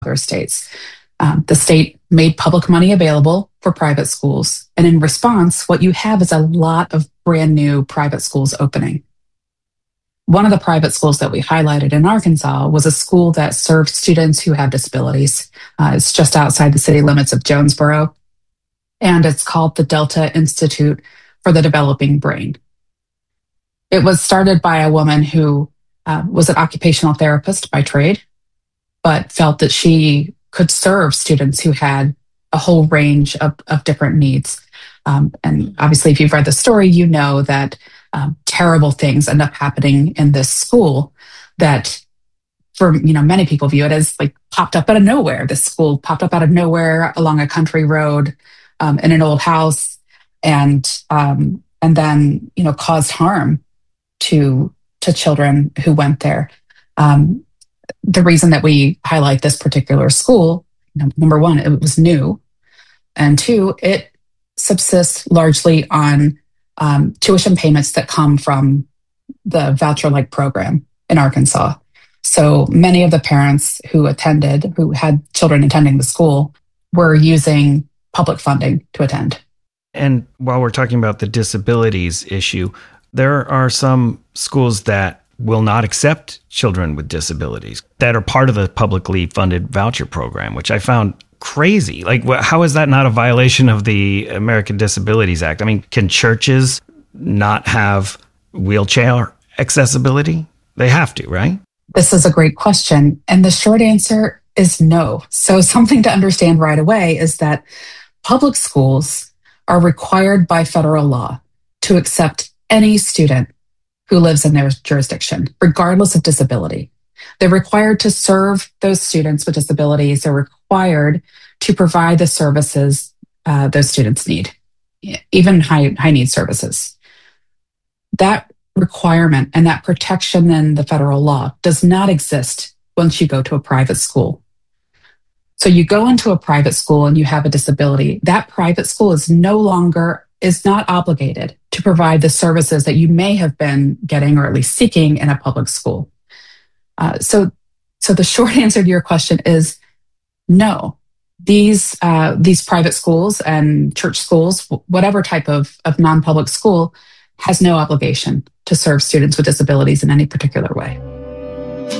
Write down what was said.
other states. The state made public money available for private schools. And in response, what you have is a lot of brand new private schools opening. One of the private schools that we highlighted in Arkansas was a school that served students who have disabilities. It's just outside the city limits of Jonesboro, and it's called the Delta Institute for the Developing Brain. It was started by a woman who was an occupational therapist by trade, but felt that she could serve students who had a whole range of different needs. And obviously, if you've read the story, you know that terrible things end up happening in this school that for many people view it as like popped up out of nowhere. This school popped up out of nowhere along a country road in an old house and then caused harm to children who went there. The reason that we highlight this particular school, number one, it was new, and two, it subsists largely on tuition payments that come from the voucher-like program in Arkansas. So many of the parents who had children attending the school, were using public funding to attend. And while we're talking about the disabilities issue, there are some schools that will not accept children with disabilities that are part of the publicly funded voucher program, which I found crazy. Like, how is that not a violation of the American Disabilities Act? I mean, can churches not have wheelchair accessibility? They have to, right? This is a great question. And the short answer is no. So something to understand right away is that public schools are required by federal law to accept any student who lives in their jurisdiction, regardless of disability. They're required to serve those students with disabilities. They're required to provide the services those students need, even high need services. That requirement and that protection in the federal law does not exist once you go to a private school. So you go into a private school and you have a disability. That private school is not obligated to provide the services that you may have been getting or at least seeking in a public school. So the short answer to your question is no. These private schools and church schools, whatever type of non-public school, has no obligation to serve students with disabilities in any particular way.